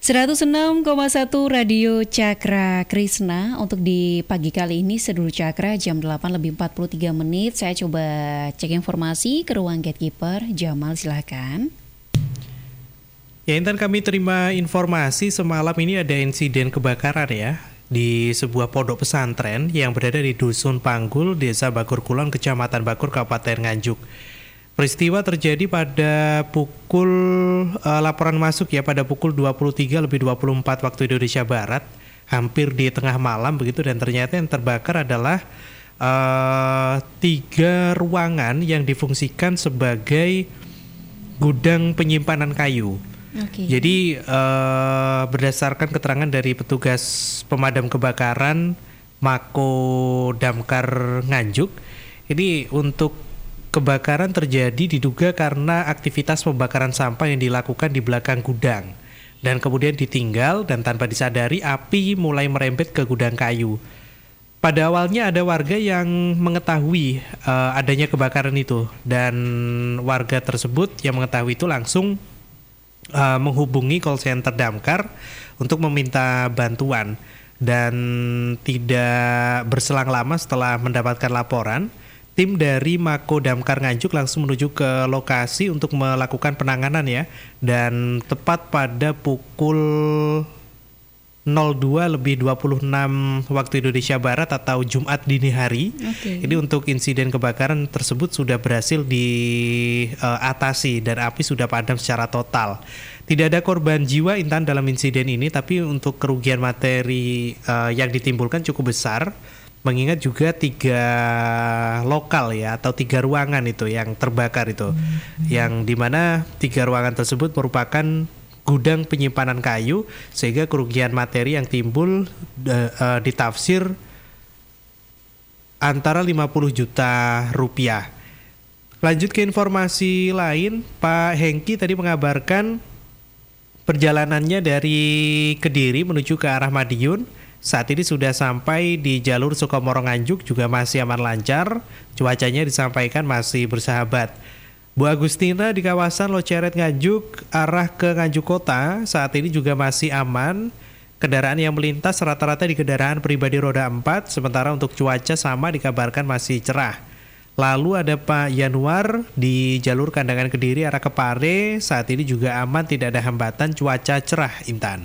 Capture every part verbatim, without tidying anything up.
seratus enam koma satu Radio Cakra Krisna. Untuk di pagi kali ini Sedulur Cakra jam delapan lebih empat puluh tiga menit. Saya coba cek informasi ke ruang gatekeeper. Jamal, silahkan. Ya, Intan, kami terima informasi semalam ini ada insiden kebakaran ya di sebuah pondok pesantren yang berada di Dusun Panggul, Desa Bakur Kulon, Kecamatan Bakur, Kabupaten Nganjuk. Peristiwa terjadi pada pukul uh, laporan masuk ya pada pukul dua puluh tiga lebih dua puluh empat waktu Indonesia Barat, hampir di tengah malam begitu, dan ternyata yang terbakar adalah uh, tiga ruangan yang difungsikan sebagai gudang penyimpanan kayu. Okay. Jadi uh, berdasarkan keterangan dari petugas pemadam kebakaran Mako Damkar Nganjuk, ini untuk kebakaran terjadi diduga karena aktivitas pembakaran sampah yang dilakukan di belakang gudang dan kemudian ditinggal, dan tanpa disadari api mulai merembet ke gudang kayu. Pada awalnya ada warga yang mengetahui uh, adanya kebakaran itu, dan warga tersebut yang mengetahui itu langsung Uh, menghubungi call center Damkar untuk meminta bantuan, dan tidak berselang lama setelah mendapatkan laporan, tim dari Mako Damkar Nganjuk langsung menuju ke lokasi untuk melakukan penanganan ya, dan tepat pada pukul nol dua lebih dua puluh enam waktu Indonesia Barat atau Jumat dini hari. Okay. Ini untuk insiden kebakaran tersebut sudah berhasil diatasi uh, dan api sudah padam secara total. Tidak ada korban jiwa, Intan, dalam insiden ini, tapi untuk kerugian materi uh, yang ditimbulkan cukup besar, mengingat juga tiga lokal ya atau tiga ruangan itu yang terbakar itu, hmm. yang dimana tiga ruangan tersebut merupakan gudang penyimpanan kayu, sehingga kerugian materi yang timbul uh, uh, ditafsir antara lima puluh juta rupiah. Lanjut ke informasi lain, Pak Hengki tadi mengabarkan perjalanannya dari Kediri menuju ke arah Madiun. Saat ini sudah sampai di jalur Sukomoro Nganjuk, juga masih aman lancar. Cuacanya disampaikan masih bersahabat. Bu Agustina di kawasan Loceret Nganjuk arah ke Nganjuk Kota saat ini juga masih aman. Kendaraan yang melintas rata-rata di kendaraan pribadi roda empat, sementara untuk cuaca sama dikabarkan masih cerah. Lalu ada Pak Yanuar di jalur Kandangan Kediri arah ke Pare, saat ini juga aman, tidak ada hambatan, cuaca cerah, Intan.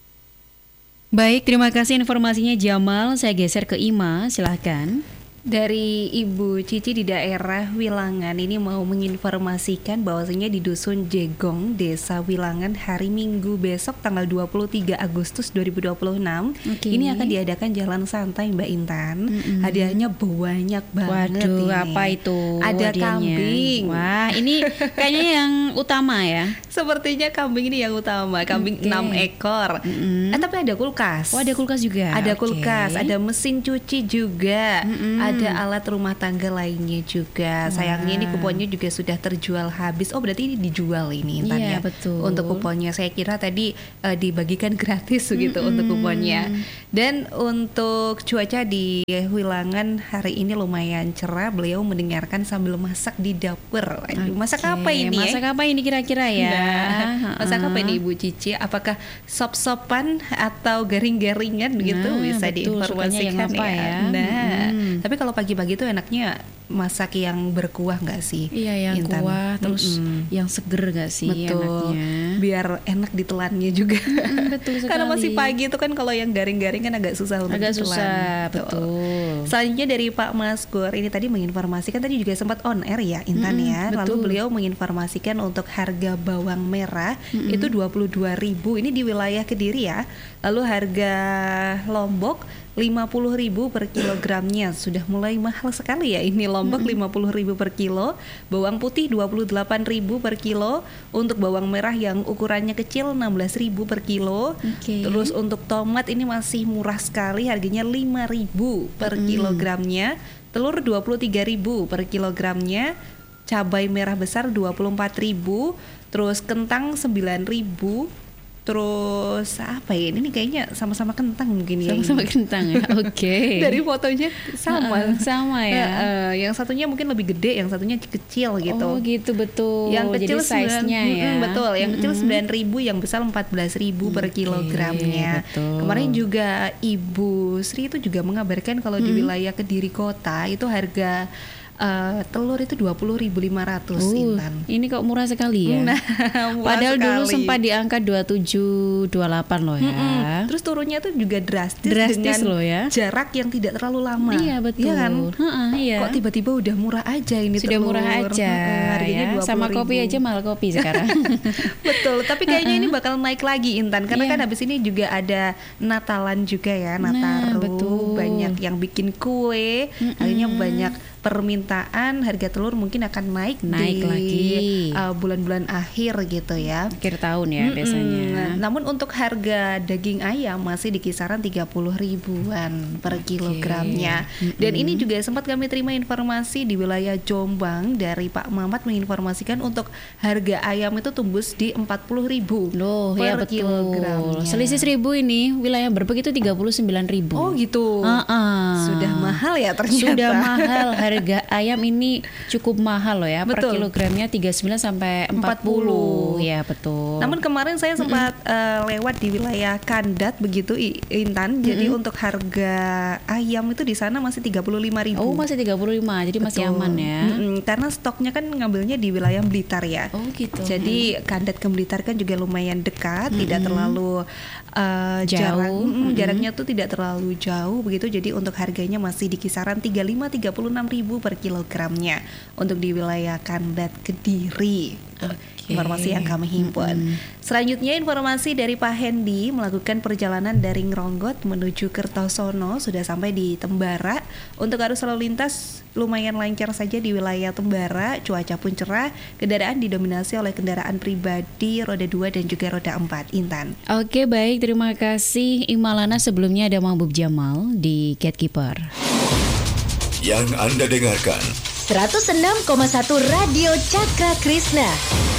Baik, terima kasih informasinya Jamal. Saya geser ke Ima, silahkan. Dari Ibu Cici di daerah Wilangan ini mau menginformasikan bahwasanya di Dusun Jegong, Desa Wilangan, hari Minggu besok tanggal dua puluh tiga Agustus dua ribu dua puluh enam, okay. ini akan diadakan jalan santai, Mbak Intan. Mm-hmm. Hadiahnya banyak banget. Waduh, ini. Apa itu? Ada hadiahnya? Kambing. Wah, ini kayaknya yang utama ya. Sepertinya kambing ini yang utama, kambing okay. enam ekor. Mm-hmm. Eh, tapi ada kulkas. Oh, ada kulkas juga. Ada okay. kulkas, ada mesin cuci juga. Mm-hmm. Ada alat rumah tangga lainnya juga. Wah. Sayangnya ini kuponnya juga sudah terjual habis. Oh, berarti ini dijual ini Intan ya. Betul. Untuk kuponnya saya kira tadi uh, dibagikan gratis begitu mm-hmm. untuk kuponnya. Dan untuk cuaca di Wilangan hari ini lumayan cerah. Beliau mendengarkan sambil masak di dapur. Aduh, masak okay. apa ini? Masak ya? apa ini kira-kira ya? Nah, masak apa ini Ibu Cici? Apakah sop-sopan atau garing-garingan begitu? Nah, bisa betul, diinformasikan ya. ya. Nah, hmm. tapi kalau pagi-pagi tuh enaknya masak yang berkuah nggak sih? Iya, yang Intan? kuah terus mm-hmm. yang seger nggak sih? Betul. Enaknya. Biar enak ditelannya juga. Mm, betul sekali. Karena masih pagi itu kan kalau yang garing-garing kan agak susah untuk agak ditelan. susah, betul. Selanjutnya dari Pak Maskur ini tadi menginformasikan, tadi juga sempat on air ya Intan mm-hmm, ya. Lalu betul. beliau menginformasikan untuk harga bawang merah mm-hmm. itu dua puluh dua ribu, ini di wilayah Kediri ya. Lalu harga Lombok lima puluh ribu per kilogramnya, sudah mulai mahal sekali ya ini Lombok. Mm-hmm. lima puluh ribu per kilo. Bawang putih dua puluh delapan ribu per kilo. Untuk bawang merah yang ukurannya kecil enam belas ribu per kilo. Okay. Terus untuk tomat ini masih murah sekali, harganya lima ribu per mm. kilogramnya. Telur dua puluh tiga ribu per kilogramnya. Cabai merah besar dua puluh empat ribu. Terus kentang sembilan ribu Terus apa ya? Ini kayaknya sama-sama kentang mungkin ya. Sama-sama ini. kentang ya. Oke. Okay. Dari fotonya sama. Uh, sama ya. Uh, uh, yang satunya mungkin lebih gede, yang satunya kecil gitu. Oh gitu betul. Yang kecil size-nya ya. Mm, betul. Yang mm-hmm. kecil sembilan ribu, yang besar empat belas ribu okay, per kilogramnya. Betul. Kemarin juga Ibu Sri itu juga mengabarkan kalau mm-hmm. di wilayah Kediri Kota itu harga Uh, telur itu dua puluh ribu lima ratus uh, Intan. Ini kok murah sekali ya. Nah, murah padahal sekali. Dulu sempat di angka dua puluh tujuh dua puluh delapan loh ya. Mm-mm. Terus turunnya tuh juga drastis, drastis dengan loh ya. Jarak yang tidak terlalu lama. Iya betul. Iya kan? Ha-ha, iya. Kok tiba-tiba udah murah aja ini Sudah telur. murah aja. Hmm, harganya ya. Sama kopi aja mahal kopi sekarang. Betul. Tapi kayaknya ini bakal naik lagi Intan, karena yeah. kan habis ini juga ada Natalan juga ya, Nataru. Nah, betul. Banyak yang bikin kue, mm-mm. akhirnya banyak permintaan, harga telur mungkin akan naik, naik di lagi uh, bulan-bulan akhir gitu ya. Akhir tahun ya Mm-mm. biasanya. Namun untuk harga daging ayam masih di kisaran tiga puluh ribuan per okay. kilogramnya. Mm-mm. Dan ini juga sempat kami terima informasi di wilayah Jombang dari Pak Mamat menginformasikan untuk harga ayam itu tembus di empat puluh ribu Loh, per ya betul. kilogramnya. Selisih seribu ini wilayah Berbek itu tiga puluh sembilan ribu. Oh gitu. Uh-uh. Sudah mahal ya ternyata. Sudah mahal. Harga ayam ini cukup mahal loh ya. Betul. Per kilogramnya tiga puluh sembilan sampai empat puluh. Ya betul. Namun kemarin saya sempat mm-hmm. uh, lewat di wilayah Kandat begitu Intan. Mm-hmm. Jadi untuk harga ayam itu di sana masih tiga puluh lima ribu. Oh masih tiga puluh lima, jadi betul. Masih aman ya. Mm-hmm. Karena stoknya kan ngambilnya di wilayah Blitar ya. Oh gitu. Jadi Kandat ke Blitar kan juga lumayan dekat, mm-hmm. tidak terlalu uh, jauh. Jarak, mm-hmm. jaraknya tuh tidak terlalu jauh begitu. Jadi untuk harganya masih di kisaran tiga puluh lima sampai tiga puluh enam ribu per kilogramnya untuk di wilayah Kandat Kediri. Okay. Informasi yang kami himpun. Mm-hmm. Selanjutnya informasi dari Pak Hendi melakukan perjalanan dari Ngronggot menuju Kertosono, sudah sampai di Tembara. Untuk arus lalu lintas lumayan lancar saja di wilayah Tembara, cuaca pun cerah, kendaraan didominasi oleh kendaraan pribadi roda dua dan juga roda empat. Intan. Oke, baik, terima kasih Imalana. Sebelumnya ada Mahbub Jamal di Gatekeeper. Yang Anda dengarkan seratus enam koma satu Radio Cakra Krishna.